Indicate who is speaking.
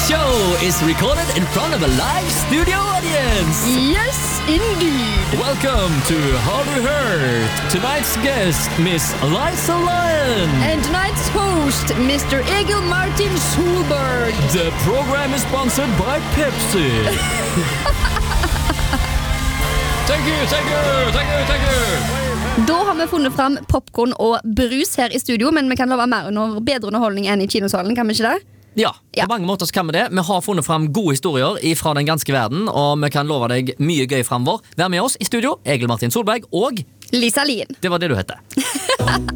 Speaker 1: show is recorded in front of a live studio audience.
Speaker 2: Yes, indeed.
Speaker 1: Welcome to Har du hørt? Tonight's guest, Miss Liza Lyon.
Speaker 2: And tonight's host, Mr. Egil Martin Solberg.
Speaker 1: The program is sponsored by Pepsi. Thank you.
Speaker 2: Da har vi funnet fram popcorn og brus her i studio, men vi kan love mer under bedre underholdning enn i kinosalen, kan vi ikke det?
Speaker 1: Ja,
Speaker 2: Ja.
Speaker 1: på mange måter så kan vi det. Vi har funnet fram gode historier fra den ganske verden, og vi kan love deg mye gøy fremover. Vær med oss i studio, Egil Martin Solberg, og
Speaker 2: Liza Lien.
Speaker 1: det var det du hette.